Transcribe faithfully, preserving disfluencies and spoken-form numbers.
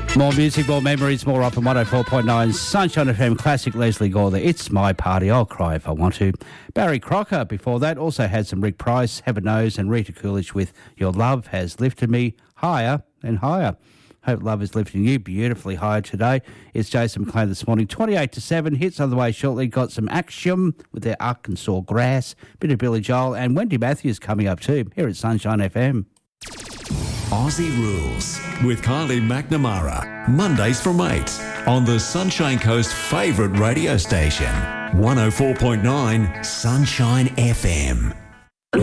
More music, more memories, more up on one oh four point nine Sunshine F M Classic. Leslie Gore there. It's my party. I'll cry if I want to. Barry Crocker before that also had some Rick Price, Heaven Knows, and Rita Coolidge with Your Love Has Lifted Me Higher and Higher. Hope love is lifting you beautifully higher today. It's Jason McLean this morning. twenty-eight to seven. Hits on the way shortly. Got some Axiom with their Arkansas Grass. Bit of Billy Joel and Wendy Matthews coming up too. Here at Sunshine F M. Aussie Rules with Kylie McNamara. Mondays from eight on the Sunshine Coast favourite radio station. one oh four point nine Sunshine F M.